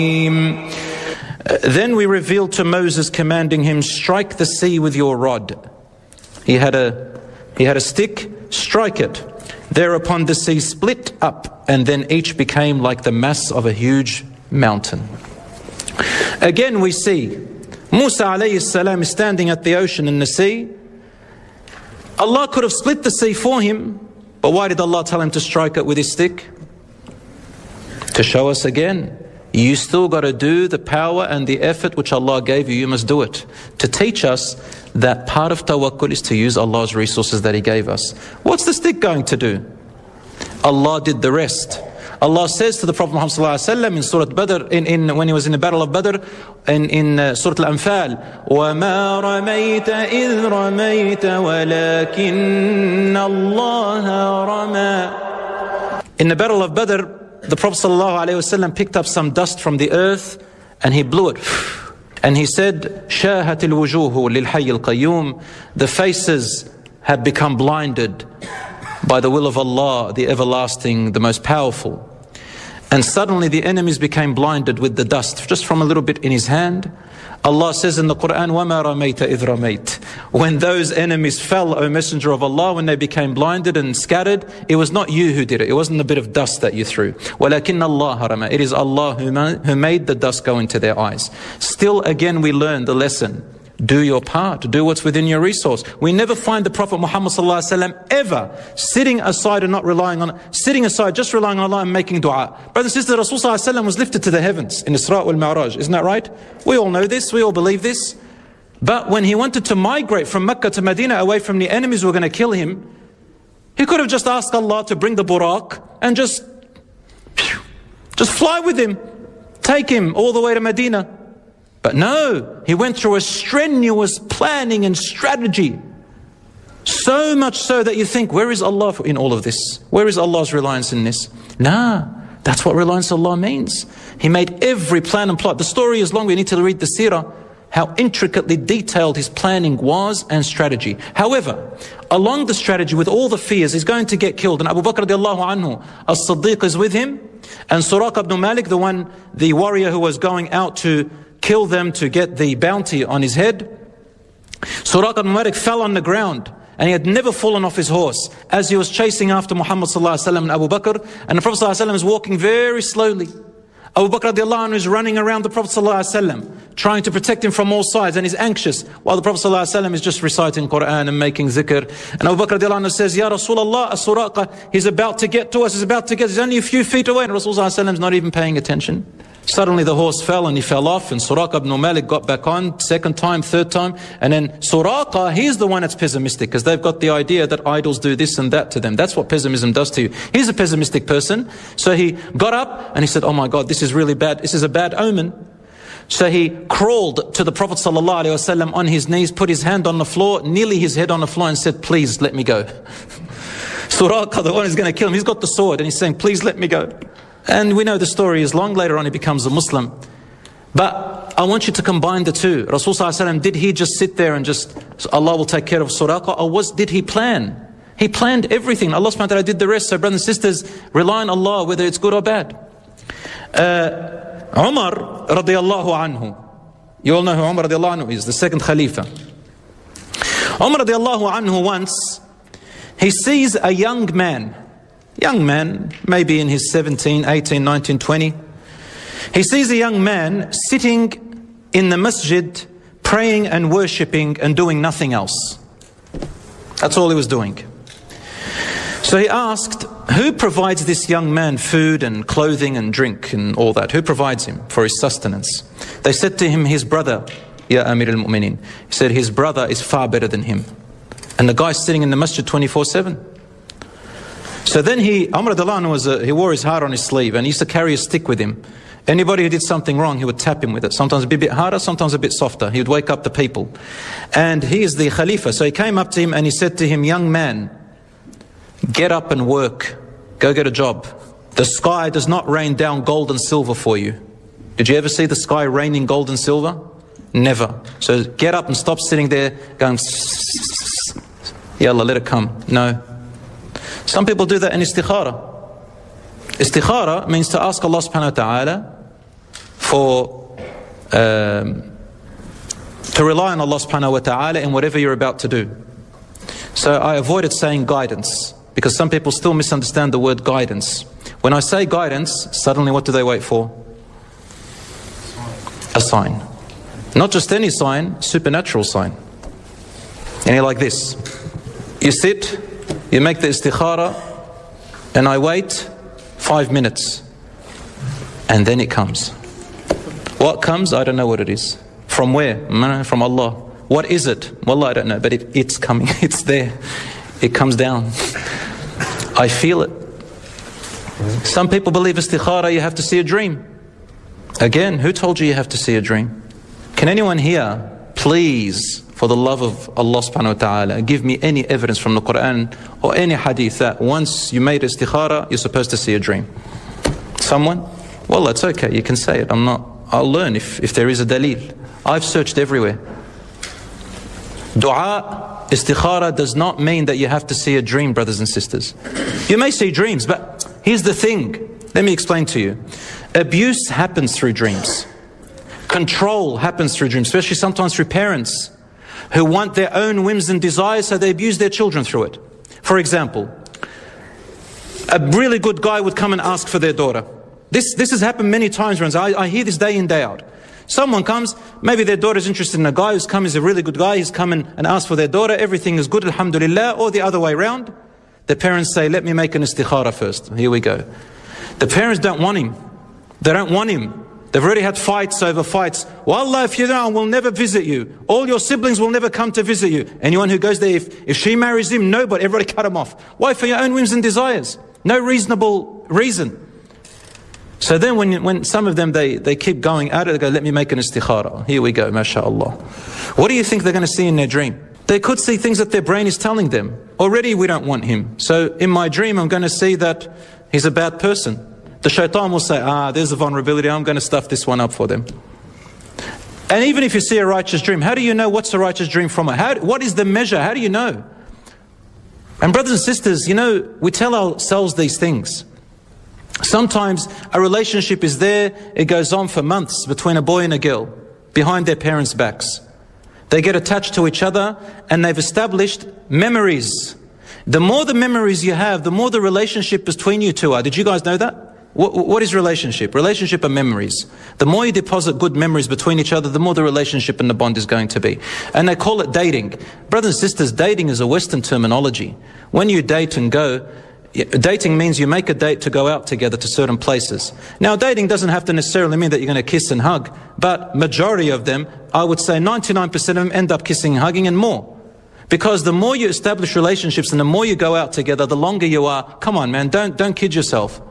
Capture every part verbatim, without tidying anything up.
Then we revealed to Moses, commanding him, strike the sea with your rod. He had a, he had a stick, strike it. Thereupon the sea split up, and then each became like the mass of a huge mountain. Again we see Musa alayhi salam is standing at the ocean in the sea. Allah could have split the sea for him, but why did Allah tell him to strike it with his stick? To show us again, you still got to do the power and the effort which Allah gave you, you must do it. To teach us that part of tawakkul is to use Allah's resources that He gave us. What's the stick going to do? Allah did the rest. Allah says to the Prophet Muhammad sallallahu alaihi wasallam in Surah Badr, in, in, when he was in the Battle of Badr, in, in uh, Surah Al-Anfal, وَمَا رَمَيْتَ إِذْ رَمَيْتَ وَلَكِنَّ اللَّهَ رَمَى. In the Battle of Badr, the Prophet sallallahu alaihi wasallam picked up some dust from the earth and he blew it. And he said, شَاهَتِ الْوُجُوهُ لِلْحَيِّ الْقَيُّومِ. The faces have become blinded by the will of Allah, the everlasting, the most powerful. And suddenly the enemies became blinded with the dust, just from a little bit in his hand. Allah says in the Quran, وَمَا رَمَيْتَ إِذْ رَمَيْتَ. When those enemies fell, O Messenger of Allah, when they became blinded and scattered, it was not you who did it. It wasn't a bit of dust that you threw. وَلَكِنَّ اللَّهَ رَمَى. It is Allah who, who made the dust go into their eyes. Still again we learn the lesson. Do your part. Do what's within your resource. We never find the Prophet Muhammad sallallahu alaihi wasallam ever sitting aside and not relying on, sitting aside, just relying on Allah and making dua. Brothers and sisters, Rasul sallallahu alaihi wasallam was lifted to the heavens in Isra wal Mi'raj. Isn't that right? We all know this. We all believe this. But when he wanted to migrate from Mecca to Medina away from the enemies who were going to kill him, he could have just asked Allah to bring the Buraq and just, just fly with him. Take him all the way to Medina. But no, he went through a strenuous planning and strategy. So much so that you think, where is Allah in all of this? Where is Allah's reliance in this? Nah, that's what reliance on Allah means. He made every plan and plot. The story is long, we need to read the seerah, how intricately detailed his planning was and strategy. However, along the strategy with all the fears, he's going to get killed. And Abu Bakr radiallahu anhu, as-Siddiq is with him. And Suraq ibn Malik, the one, the warrior who was going out to kill them to get the bounty on his head. Suraq ibn Malik fell on the ground and he had never fallen off his horse as he was chasing after Muhammad sallallahu alaihi wasallam and Abu Bakr, and the Prophet sallallahu alaihi wasallam is walking very slowly. Abu Bakr radiallahu anhu is running around the Prophet sallallahu alaihi wasallam, trying to protect him from all sides, and he's anxious, while the Prophet sallallahu alaihi wasallam is just reciting Quran and making zikr. And Abu Bakr radiallahu anhu says, Ya Rasulullah, as-Suraqa, he's about to get to us, he's about to get, he's only a few feet away, and Rasul sallallahu alaihi wasallam is not even paying attention. Suddenly the horse fell and he fell off, and Suraq ibn Malik got back on, second time, third time, and then Suraqa, he's the one that's pessimistic, because they've got the idea that idols do this and that to them. That's what pessimism does to you. He's a pessimistic person. So he got up and he said, oh my God, this is really bad. This is a bad omen. So he crawled to the Prophet sallallahu alaihi wasallam on his knees, put his hand on the floor, nearly his head on the floor, and said, please let me go. Suraqa, the one who's going to kill him, he's got the sword and he's saying, please let me go. And we know the story is long. Later on he becomes a Muslim. But I want you to combine the two. Rasul sallallahu alaihi wasallam, did he just sit there and just, Allah will take care of Suraqa, or was, did he plan? He planned everything. Allah subhanahu wa ta'ala did the rest. So brothers and sisters, rely on Allah whether it's good or bad. Uh, Umar radiallahu anhu. You all know who Umar radiallahu anhu is, the second Khalifa. Umar radiallahu anhu once, he sees a young man, young man, maybe in his seventeen, eighteen, nineteen, twenty. He sees a young man sitting in the masjid, praying and worshipping and doing nothing else. That's all he was doing. So he asked, who provides this young man food and clothing and drink and all that? Who provides him for his sustenance? They said to him, his brother, Ya Amir al-Mu'mineen. He said, his brother is far better than him. And the guy's sitting in the masjid twenty-four seven. So then he, Umar radiallahu anhu was a, he wore his heart on his sleeve and he used to carry a stick with him. Anybody who did something wrong, he would tap him with it. Sometimes it'd be a bit harder, sometimes a bit softer. He would wake up the people. And he is the Khalifa. So he came up to him and he said to him, young man, get up and work. Go get a job. The sky does not rain down gold and silver for you. Did you ever see the sky raining gold and silver? Never. So get up and stop sitting there going, Yallah, let it come. No. Some people do that in istikhara. Istikhara means to ask Allah subhanahu wa ta'ala for um, to rely on Allah subhanahu wa ta'ala in whatever you're about to do. So I avoided saying guidance, because some people still misunderstand the word guidance. When I say guidance, suddenly what do they wait for? A sign. Not just any sign, supernatural sign. And you're like this. You sit, you make the istikhara, and I wait five minutes. And then it comes. What comes? I don't know what it is. From where? From Allah. What is it? Wallah, I don't know, but it, it's coming. It's there. It comes down. I feel it. Some people believe istikhara, you have to see a dream. Again, who told you you have to see a dream? Can anyone here, please, for the love of Allah subhanahu wa ta'ala, give me any evidence from the Quran or any hadith that once you made istikhara, you're supposed to see a dream? Someone? Well, that's okay, you can say it. I'm not, I'll learn if, if there is a dalil. I've searched everywhere. Dua, istikhara does not mean that you have to see a dream, brothers and sisters. You may see dreams, but here's the thing. Let me explain to you. Abuse happens through dreams. Control happens through dreams, especially sometimes through parents who want their own whims and desires, so they abuse their children through it. For example, a really good guy would come and ask for their daughter. This, this has happened many times, friends. I, I hear this day in, day out. Someone comes, maybe their daughter's interested in a guy who's come, he's a really good guy, he's come and, and asked for their daughter, everything is good, alhamdulillah, or the other way around. The parents say, let me make an istikhara first. Here we go. The parents don't want him. They don't want him. They've already had fights over fights. Wallah, if you don't, we'll never visit you. All your siblings will never come to visit you. Anyone who goes there, if, if she marries him, nobody, everybody cut him off. Why? For your own whims and desires. No reasonable reason. So then when, when some of them, they, they keep going at it, they go, let me make an istikhara. Here we go, mashallah. What do you think they're going to see in their dream? They could see things that their brain is telling them. Already we don't want him. So in my dream, I'm going to see that he's a bad person. The shaitan will say, ah, there's a vulnerability, I'm going to stuff this one up for them. And even if you see a righteous dream, how do you know what's a righteous dream from it? How, what is the measure? How do you know? And brothers and sisters, you know, we tell ourselves these things. Sometimes a relationship is there, it goes on for months between a boy and a girl, behind their parents' backs. They get attached to each other and they've established memories. The more the memories you have, the more the relationship between you two are. Did you guys know that? What, what is relationship? Relationship are memories. The more you deposit good memories between each other, the more the relationship and the bond is going to be. And they call it dating. Brothers and sisters, dating is a Western terminology. When you date and go, dating means you make a date to go out together to certain places. Now, dating doesn't have to necessarily mean that you're going to kiss and hug, but majority of them, I would say ninety-nine percent of them end up kissing and hugging and more. Because the more you establish relationships and the more you go out together, the longer you are, come on man, don't, don't kid yourself.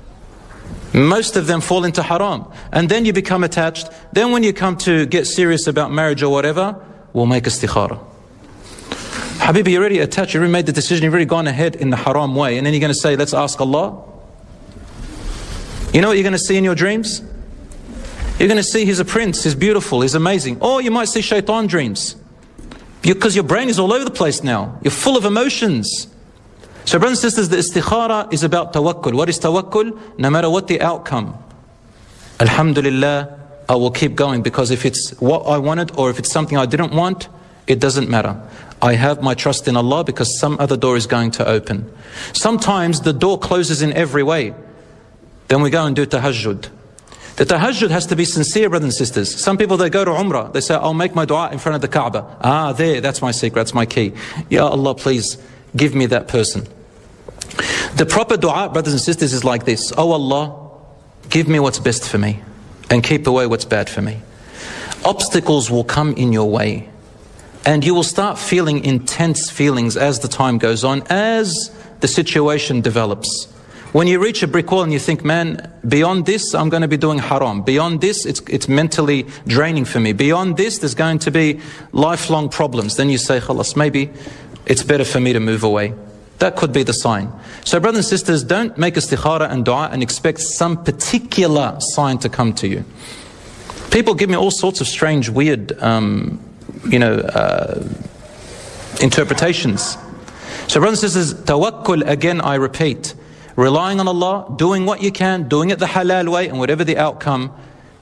Most of them fall into haram. And then you become attached. Then when you come to get serious about marriage or whatever, we'll make istikhara. Habibi, you're already attached, you already made the decision, you've already gone ahead in the haram way. And then you're going to say, let's ask Allah. You know what you're going to see in your dreams? You're going to see he's a prince, he's beautiful, he's amazing. Or you might see shaitan dreams. Because your brain is all over the place now. You're full of emotions. So brothers and sisters, the istikhara is about tawakkul. What is tawakkul? No matter what the outcome, alhamdulillah, I will keep going, because if it's what I wanted or if it's something I didn't want, it doesn't matter. I have my trust in Allah because some other door is going to open. Sometimes the door closes in every way. Then we go and do tahajjud. The tahajjud has to be sincere, brothers and sisters. Some people, they go to Umrah, they say, I'll make my dua in front of the Kaaba. Ah, there, that's my secret, that's my key. Ya Allah, please give me that person. The proper dua, brothers and sisters, is like this. Oh Allah, give me what's best for me and keep away what's bad for me. Obstacles will come in your way and you will start feeling intense feelings as the time goes on, as the situation develops. When you reach a brick wall and you think, man, beyond this, I'm going to be doing haram. Beyond this, it's, it's mentally draining for me. Beyond this, there's going to be lifelong problems. Then you say, khalas, maybe it's better for me to move away. That could be the sign. So brothers and sisters, don't make istikhara and dua and expect some particular sign to come to you. People give me all sorts of strange, weird, um, you know, uh, interpretations. So brothers and sisters, tawakkul, again, I repeat, relying on Allah, doing what you can, doing it the halal way, and whatever the outcome,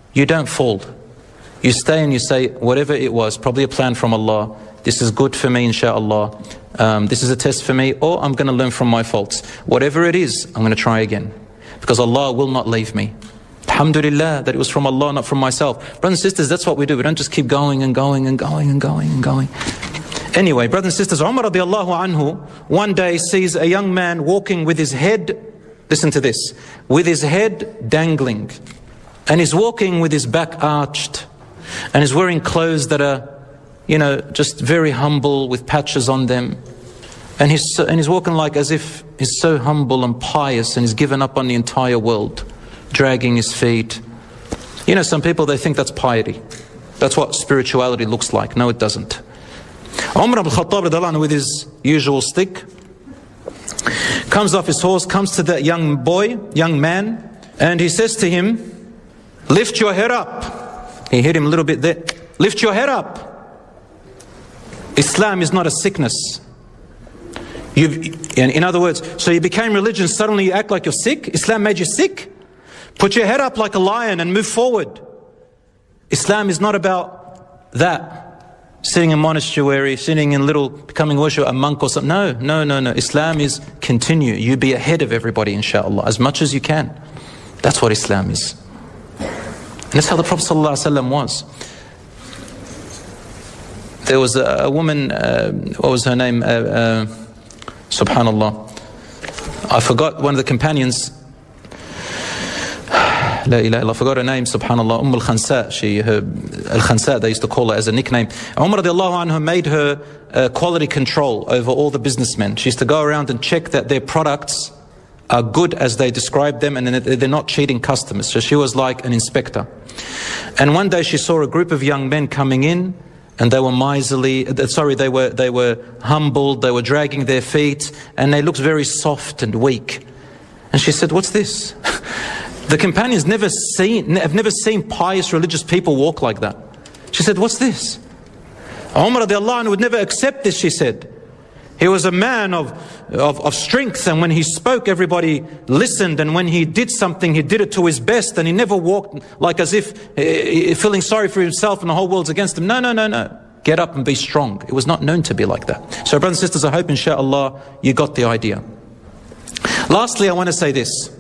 you don't fall. You stay and you say, whatever it was, probably a plan from Allah, this is good for me, inshallah, um, this is a test for me, or I'm going to learn from my faults. Whatever it is, I'm going to try again. Because Allah will not leave me. Alhamdulillah, that it was from Allah, not from myself. Brothers and sisters, that's what we do. We don't just keep going and going and going and going and going. Anyway, brothers and sisters, Umar radiallahu anhu one day sees a young man walking with his head, listen to this, with his head dangling. And he's walking with his back arched. And he's wearing clothes that are, you know, just very humble with patches on them. And he's, so, and he's walking like as if he's so humble and pious and he's given up on the entire world, dragging his feet. You know, some people, they think that's piety. That's what spirituality looks like. No, it doesn't. Umar ibn Khattab radiallahu anhu with his usual stick comes off his horse, comes to that young boy, young man, and he says to him, lift your head up. He hit him a little bit there. Lift your head up. Islam is not a sickness. You've, in other words, so you became religious, suddenly you act like you're sick? Islam made you sick? Put your head up like a lion and move forward. Islam is not about that. Sitting in monastery, sitting in little, becoming worship, a monk or something. No, no, no, no. Islam is continue. You be ahead of everybody, inshallah, as much as you can. That's what Islam is. And that's how the Prophet ﷺ was. There was a, a woman, uh, what was her name? Uh, uh, Subhanallah. I forgot one of the companions. La ilaha illallah, I forgot her name, subhanallah, Umm al-Khansa. She, her, al-Khansa, they used to call her as a nickname. Umar radiallahu anhu made her uh, quality control over all the businessmen. She used to go around and check that their products are good as they describe them and they're not cheating customers. So she was like an inspector. And one day she saw a group of young men coming in and they were miserly, sorry, they were, they were humbled, they were dragging their feet and they looked very soft and weak. And she said, what's this? The companions never seen, have never seen pious religious people walk like that. She said, what's this? Umar radiallahu anhu would never accept this, she said. He was a man of, of, of strength, and when he spoke, everybody listened, and when he did something, he did it to his best, and he never walked like as if uh, feeling sorry for himself and the whole world's against him. No, no, no, no. Get up and be strong. It was not known to be like that. So brothers and sisters, I hope inshallah you got the idea. Lastly, I want to say this.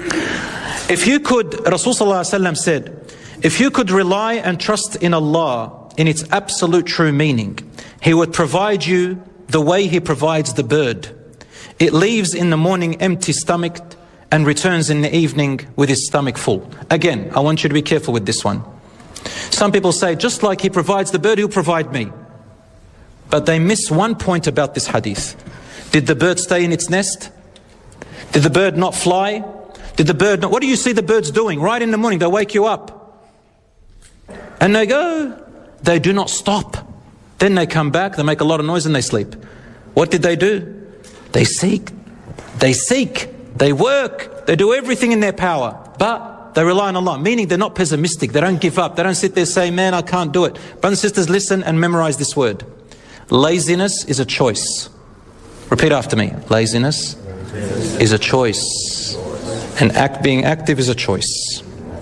If you could, Rasulullah sallallahu alaihi wasallam said, if you could rely and trust in Allah in its absolute true meaning, He would provide you the way He provides the bird. It leaves in the morning empty stomached and returns in the evening with its stomach full. Again, I want you to be careful with this one. Some people say, just like He provides the bird, He'll provide me. But they miss one point about this hadith. Did the bird stay in its nest? Did the bird not fly? Did the bird not? What do you see the birds doing? Right in the morning, they wake you up. And they go. They do not stop. Then they come back, they make a lot of noise and they sleep. What did they do? They seek. They seek. They work. They do everything in their power. But they rely on Allah. Meaning they're not pessimistic. They don't give up. They don't sit there saying, man, I can't do it. Brothers and sisters, listen and memorize this word. Laziness is a choice. Repeat after me. Laziness is a choice. And act, being active is a choice.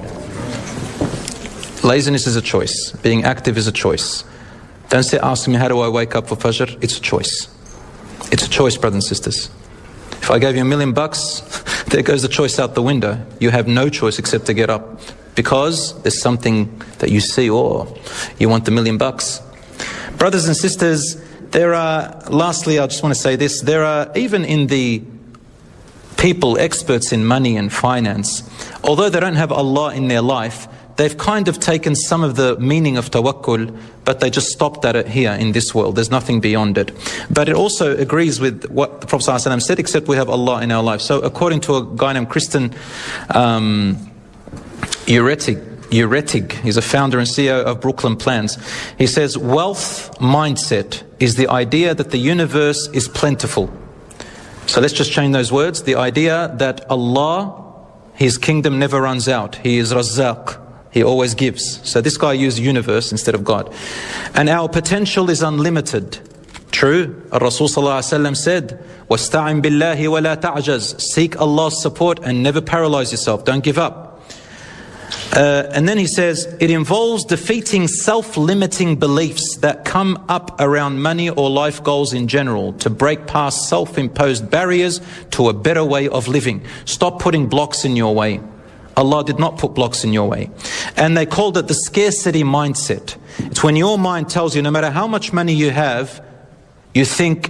Laziness is a choice. Being active is a choice. Don't say, ask me, how do I wake up for Fajr? It's a choice. It's a choice, brothers and sisters. If I gave you a million bucks, there goes the choice out the window. You have no choice except to get up. Because there's something that you see, or you want the million bucks. Brothers and sisters, there are, lastly, I just want to say this, there are, even in the people, experts in money and finance, although they don't have Allah in their life, they've kind of taken some of the meaning of tawakkul, but they just stopped at it here in this world. There's nothing beyond it. But it also agrees with what the Prophet ﷺ said, except we have Allah in our life. So according to a guy named Kristen um, Uretig, Uretig, he's a founder and C E O of Brooklyn Plans, he says, wealth mindset is the idea that the universe is plentiful. So let's just change those words. The idea that Allah, His kingdom never runs out. He is Razzaq. He always gives. So this guy used universe instead of God. And our potential is unlimited. True. Rasul sallallahu alaihi wasallam said, "Wasta'in billahi wa la ta'jaz." Seek Allah's support and never paralyze yourself. Don't give up. Uh, and then he says, it involves defeating self-limiting beliefs that come up around money or life goals in general to break past self-imposed barriers to a better way of living. Stop putting blocks in your way. Allah did not put blocks in your way. And they called it the scarcity mindset. It's when your mind tells you no matter how much money you have, you think,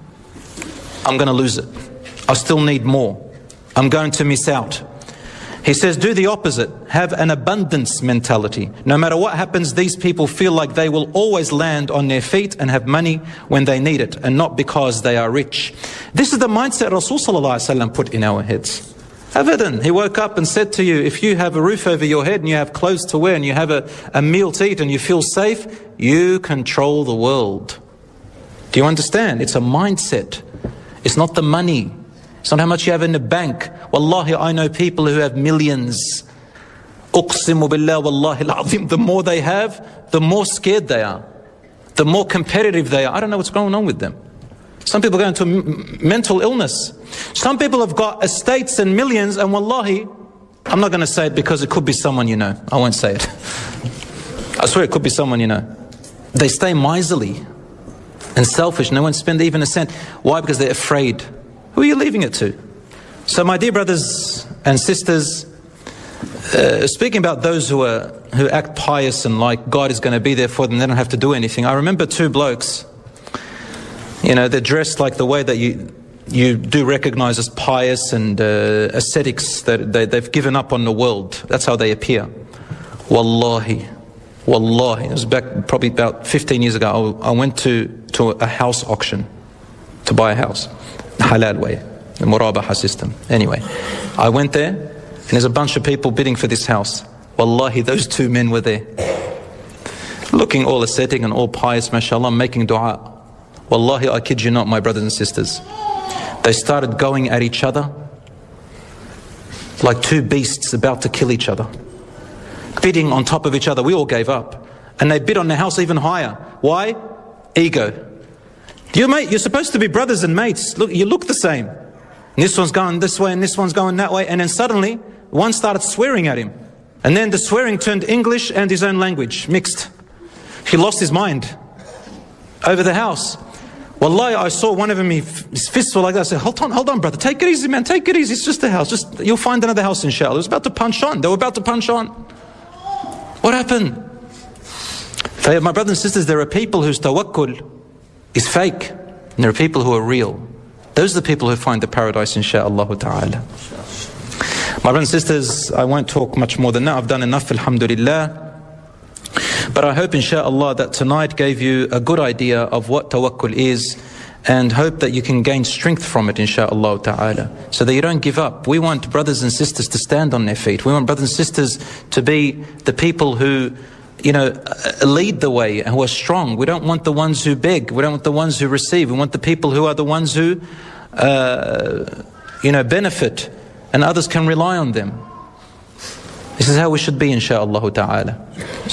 I'm going to lose it. I still need more. I'm going to miss out. He says, do the opposite. Have an abundance mentality. No matter what happens, these people feel like they will always land on their feet and have money when they need it, and not because they are rich. This is the mindset Rasul Sallallahu Alaihi Wasallam put in our heads. Abadan. He woke up and said to you, if you have a roof over your head and you have clothes to wear and you have a, a meal to eat and you feel safe, you control the world. Do you understand? It's a mindset. It's not the money. It's not how much you have in the bank. Wallahi, I know people who have millions. Uqsimu billah wallahi al-azim. The more they have, the more scared they are. The more competitive they are. I don't know what's going on with them. Some people go into mental illness. Some people have got estates and millions, and wallahi, I'm not going to say it because it could be someone you know. I won't say it. I swear it could be someone you know. They stay miserly and selfish. No one spend even a cent. Why? Because they're afraid. Who are you leaving it to? So my dear brothers and sisters, uh, speaking about those who are who act pious and like God is going to be there for them, they don't have to do anything. I remember two blokes, you know, they're dressed like the way that you you do recognize as pious and uh, ascetics, that they, they've given up on the world. That's how they appear. Wallahi, wallahi, it was back probably about fifteen years ago. I, I went to, to a house auction to buy a house. Halal way, the Murabaha system. Anyway, I went there and there's a bunch of people bidding for this house. Wallahi, those two men were there, looking all ascetic and all pious, mashallah, making dua. Wallahi, I kid you not, my brothers and sisters, they started going at each other like two beasts about to kill each other, bidding on top of each other. We all gave up, and they bid on the house even higher. Why? Ego. You mate, you're supposed to be brothers and mates. Look, you look the same. And this one's going this way and this one's going that way. And then suddenly, one started swearing at him. And then the swearing turned English and his own language, mixed. He lost his mind over the house. Wallahi, I saw one of them, his fists were like that. I said, hold on, hold on, brother. Take it easy, man. Take it easy. It's just a house. Just, you'll find another house, inshallah. It was about to punch on. They were about to punch on. What happened? My brothers and sisters, there are people whose tawakkul is fake, and there are people who are real. Those are the people who find the paradise, insha'Allah ta'ala. My brothers and sisters, I won't talk much more than that. I've done enough, alhamdulillah. But I hope, insha'Allah, that tonight gave you a good idea of what tawakkul is, and hope that you can gain strength from it, insha'Allah ta'ala, so that you don't give up. We want brothers and sisters to stand on their feet. We want brothers and sisters to be the people who, you know, lead the way and who are strong. We don't want the ones who beg. We don't want the ones who receive. We want the people who are the ones who, uh, you know, benefit, and others can rely on them. This is how we should be, insha'Allah ta'ala.